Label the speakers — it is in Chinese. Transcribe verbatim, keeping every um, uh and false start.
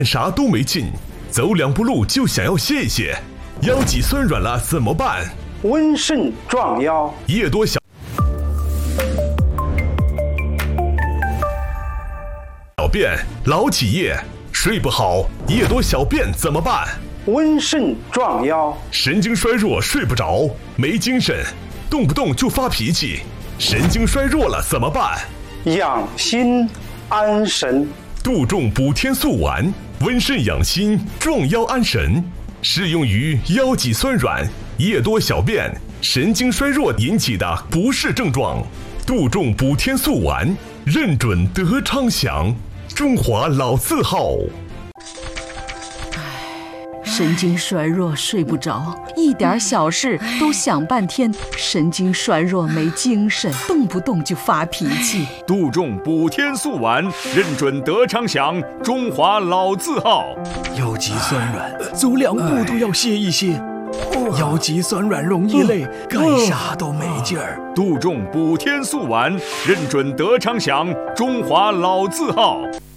Speaker 1: 啥都没劲，走两步路就想要歇一歇，腰脊酸软了怎么办？
Speaker 2: 温肾壮腰，
Speaker 1: 夜多小小便老起夜，睡不好，夜多小便怎么办？
Speaker 2: 温肾壮腰，
Speaker 1: 神经衰弱，睡不着，没精神，动不动就发脾气，神经衰弱了怎么办？
Speaker 2: 养心安神，
Speaker 1: 杜仲补天素丸，温肾养心，壮腰安神，适用于腰脊酸软、夜多小便、神经衰弱引起的不适症状。杜仲补天素丸，认准德昌祥，中华老字号。
Speaker 3: 神经衰弱睡不着，一点小事都想半天，神经衰弱没精神，动不动就发脾气。
Speaker 4: 杜仲补天素丸，认准德昌祥，中华老字号。
Speaker 5: 腰脊酸软，走两步都要歇一歇。腰脊酸软容易累，干啥都没劲儿。
Speaker 4: 杜仲补天素丸，认准德昌祥，中华老字号。